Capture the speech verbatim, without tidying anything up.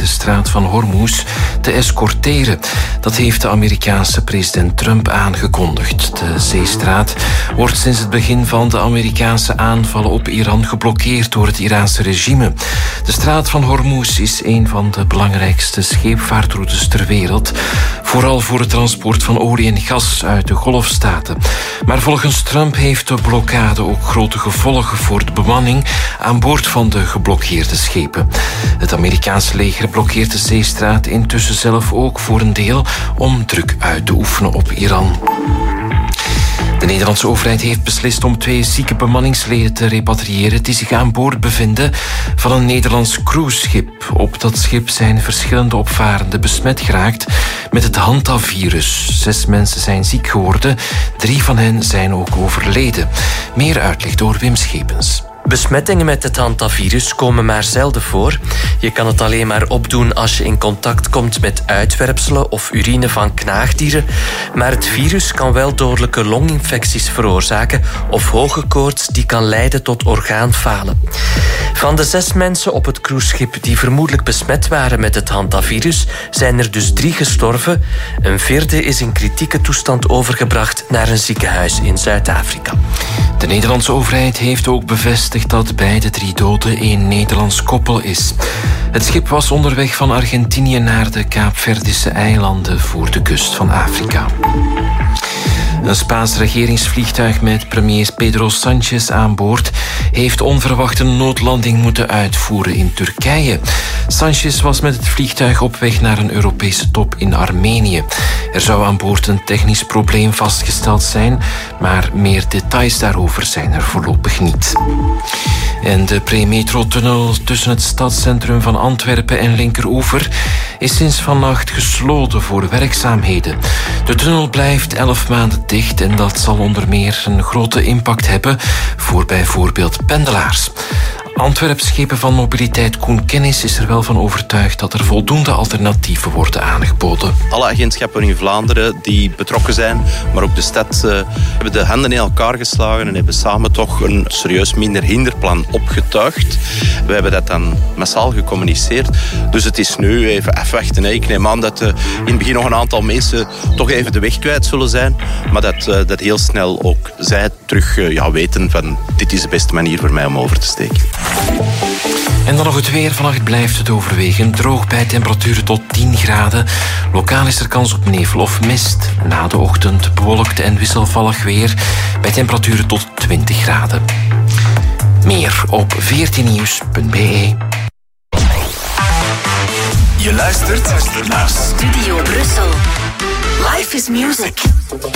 de straat van Hormuz te escorteren. Dat heeft de Amerikaanse president Trump aangekondigd. De zeestraat wordt sinds het begin van de Amerikaanse aanvallen op Iran geblokkeerd door het Iraanse regime. De straat van Hormuz is een van de belangrijkste scheepvaartroutes ter wereld, vooral voor het transport van olie en gas uit de Golfstaten. Maar volgens Trump heeft de blokkade ook grote gevolgen voor de bemanning aan boord van de geblokkeerde schepen. Het Amerikaanse leger blokkeert de zeestraat intussen zelf ook voor een deel om druk uit te oefenen op Iran. De Nederlandse overheid heeft beslist om twee zieke bemanningsleden te repatriëren die zich aan boord bevinden van een Nederlands cruiseschip. Op dat schip zijn verschillende opvarenden besmet geraakt met het hantavirus. Zes mensen zijn ziek geworden, drie van hen zijn ook overleden. Meer uitleg door Wim Schepens. Besmettingen met het hantavirus komen maar zelden voor. Je kan het alleen maar opdoen als je in contact komt met uitwerpselen of urine van knaagdieren. Maar het virus kan wel dodelijke longinfecties veroorzaken of hoge koorts die kan leiden tot orgaanfalen. Van de zes mensen op het cruiseschip die vermoedelijk besmet waren met het hantavirus zijn er dus drie gestorven. Een vierde is in kritieke toestand overgebracht naar een ziekenhuis in Zuid-Afrika. De Nederlandse overheid heeft ook bevestigd dat bij de drie doden een Nederlands koppel is. Het schip was onderweg van Argentinië naar de Kaapverdische eilanden voor de kust van Afrika. Een Spaans regeringsvliegtuig met premier Pedro Sánchez aan boord heeft onverwacht een noodlanding moeten uitvoeren in Turkije. Sánchez was met het vliegtuig op weg naar een Europese top in Armenië. Er zou aan boord een technisch probleem vastgesteld zijn, maar meer details daarover zijn er voorlopig niet. En de Premetro-tunnel tussen het stadscentrum van Antwerpen en Linkeroever is sinds vannacht gesloten voor werkzaamheden. De tunnel blijft elf maanden dicht en dat zal onder meer een grote impact hebben voor bijvoorbeeld pendelaars. Antwerpschepen van mobiliteit Koen Kennis is er wel van overtuigd dat er voldoende alternatieven worden aangeboden. Alle agentschappen in Vlaanderen die betrokken zijn, maar ook de stad, uh, hebben de handen in elkaar geslagen en hebben samen toch een serieus minder hinderplan opgetuigd. We hebben dat dan massaal gecommuniceerd. Dus het is nu even afwachten. Hè. Ik neem aan dat uh, in het begin nog een aantal mensen toch even de weg kwijt zullen zijn, maar dat, uh, dat heel snel ook zij terug uh, ja, weten van dit is de beste manier voor mij om over te steken. En dan nog het weer. Vannacht blijft het overwegend droog bij temperaturen tot tien graden. Lokaal is er kans op nevel of mist. Na de ochtend bewolkt en wisselvallig weer bij temperaturen tot twintig graden. Meer op veertien nieuws punt b e. Je luistert naar Studio Brussel. Life is music.